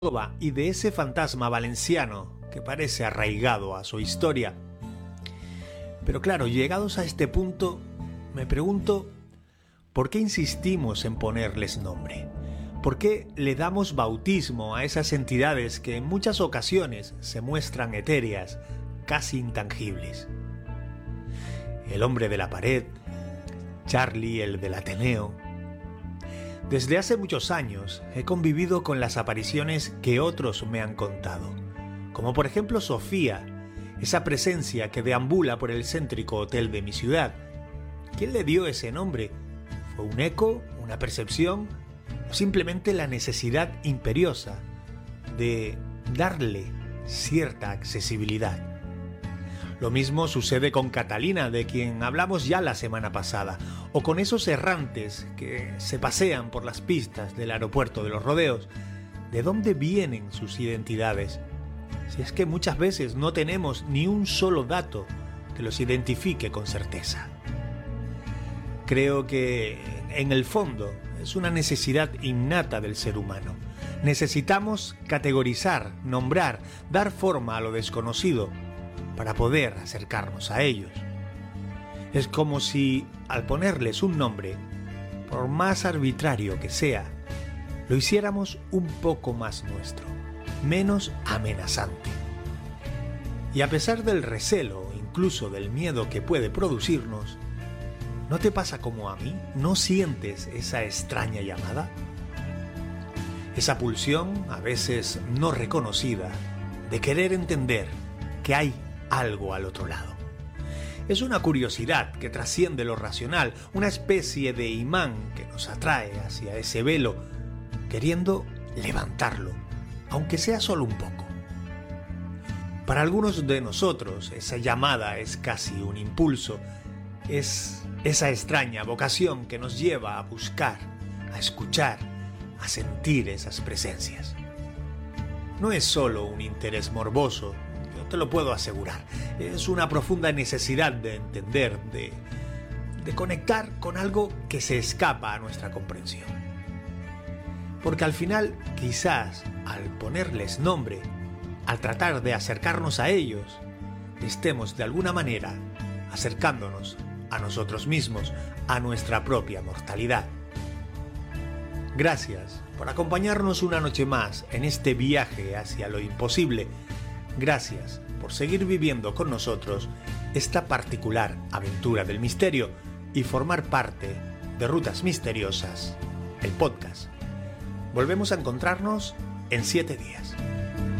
y de ese fantasma valenciano que parece arraigado a su historia. Pero claro, llegados a este punto, me pregunto, ¿por qué insistimos en ponerles nombre? ¿Por qué le damos bautismo a esas entidades que en muchas ocasiones se muestran etéreas, casi intangibles? El hombre de la pared, Charlie el del Ateneo. Desde hace muchos años he convivido con las apariciones que otros me han contado, como por ejemplo Sofía, esa presencia que deambula por el céntrico hotel de mi ciudad. ¿Quién le dio ese nombre? ¿Fue un eco, una percepción o simplemente la necesidad imperiosa de darle cierta accesibilidad? Lo mismo sucede con Catalina, de quien hablamos ya la semana pasada, o con esos errantes que se pasean por las pistas del aeropuerto de Los Rodeos. ¿De dónde vienen sus identidades? Si es que muchas veces no tenemos ni un solo dato que los identifique con certeza. Creo que, en el fondo, es una necesidad innata del ser humano. Necesitamos categorizar, nombrar, dar forma a lo desconocido, para poder acercarnos a ellos. Es como si, al ponerles un nombre, por más arbitrario que sea, lo hiciéramos un poco más nuestro, menos amenazante. Y a pesar del recelo, incluso del miedo que puede producirnos, ¿no te pasa como a mí? ¿No sientes esa extraña llamada? Esa pulsión, a veces no reconocida, de querer entender que hay algo al otro lado. Es una curiosidad que trasciende lo racional, una especie de imán que nos atrae hacia ese velo, queriendo levantarlo, aunque sea solo un poco. Para algunos de nosotros, esa llamada es casi un impulso, es esa extraña vocación que nos lleva a buscar, a escuchar, a sentir esas presencias. No es solo un interés morboso, te lo puedo asegurar. Es una profunda necesidad de entender, de conectar con algo que se escapa a nuestra comprensión. Porque al final, quizás, al ponerles nombre, al tratar de acercarnos a ellos, estemos de alguna manera acercándonos a nosotros mismos, a nuestra propia mortalidad. Gracias por acompañarnos una noche más en este viaje hacia lo imposible. Gracias por seguir viviendo con nosotros esta particular aventura del misterio y formar parte de Rutas Misteriosas, el podcast. Volvemos a encontrarnos en 7 días.